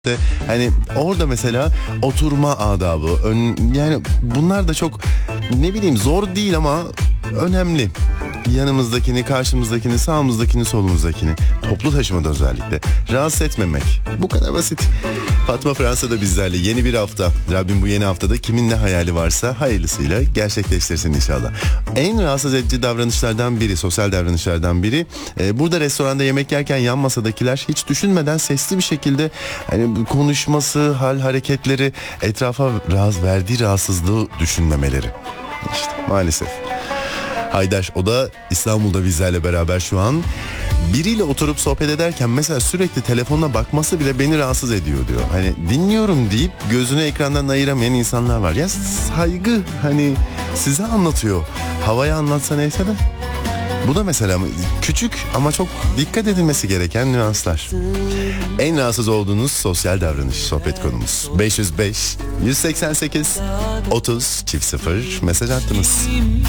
Hani orada mesela oturma adabı, yani bunlar da çok ne bileyim zor değil ama önemli. Yanımızdakini, karşımızdakini, sağımızdakini, solumuzdakini, toplu taşımada özellikle rahatsız etmemek. Bu kadar basit. Fatma Fransa'da bizlerle yeni bir hafta. Rabbim bu yeni haftada kimin ne hayali varsa hayırlısıyla gerçekleştirsin inşallah. En rahatsız edici davranışlardan biri, sosyal davranışlardan biri. Burada restoranda yemek yerken yan masadakiler hiç düşünmeden sesli bir şekilde hani konuşması, hal hareketleri, etrafa verdiği rahatsızlığı düşünmemeleri. İşte maalesef. Haydar, o da İstanbul'da bizlerle beraber şu an. Biriyle oturup sohbet ederken mesela sürekli telefonuna bakması bile beni rahatsız ediyor diyor. Hani dinliyorum deyip gözünü ekrandan ayıramayan insanlar var. Ya saygı, hani size anlatıyor. Havaya anlatsa neyse de. Bu da mesela küçük ama çok dikkat edilmesi gereken nüanslar. En rahatsız olduğunuz sosyal davranış sohbet konumuz. 505 188 30 0 mesaj attınız.